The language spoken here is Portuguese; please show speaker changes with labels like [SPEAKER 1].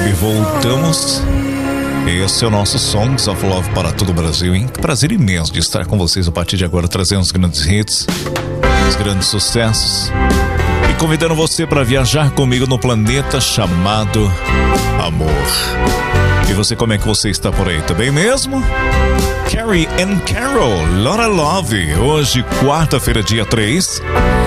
[SPEAKER 1] E voltamos. Esse é o nosso Songs of Love para todo o Brasil, hein? Que prazer imenso de estar com vocês a partir de agora, trazendo os grandes hits, os grandes sucessos e convidando você para viajar comigo no planeta chamado Amor. E você, como é que você está por aí? Tá bem mesmo? Carrie and Carol, Lotta Love. Hoje, quarta-feira, dia 3